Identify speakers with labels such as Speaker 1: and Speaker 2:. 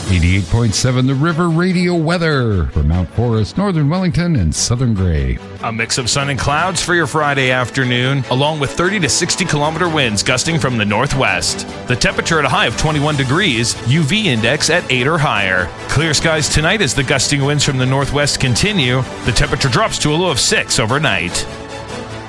Speaker 1: 88.7 The River Radio weather for Mount Forest, Northern Wellington, and Southern Gray.
Speaker 2: A mix of sun and clouds for your Friday afternoon, along with 30 to 60 kilometer winds gusting from the northwest. The temperature at a high of 21 degrees, UV index at 8 or higher. Clear skies tonight as the gusting winds from the northwest continue. The temperature drops to a low of 6 overnight.